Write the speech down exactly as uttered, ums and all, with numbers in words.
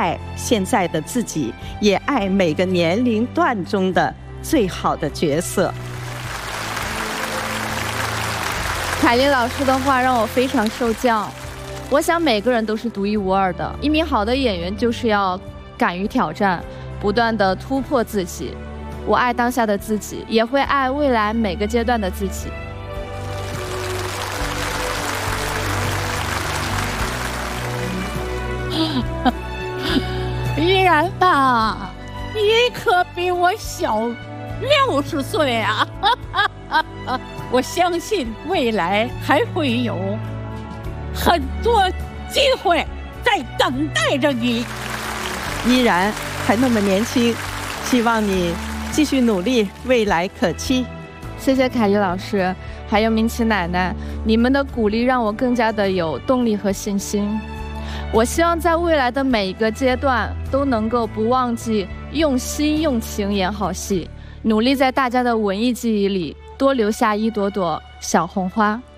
爱现在的自己，也爱每个年龄段中的最好的角色。 凯琳老师的话让我非常受教。我想每个人都是独一无二的，一名好的演员就是要敢于挑战，不断的突破自己。我爱当下的自己，也会爱未来每个阶段的自己。 依然吧，你可比我小六十岁啊！我相信未来还会有很多机会在等待着你。 依然还那么年轻，希望你继续努力，未来可期。 谢谢凯丽老师，还有明琪奶奶，你们的鼓励让我更加的有动力和信心。我希望在未来的每一个阶段都能够不忘记用心用情演好戏，努力在大家的文艺记忆里多留下一朵朵小红花。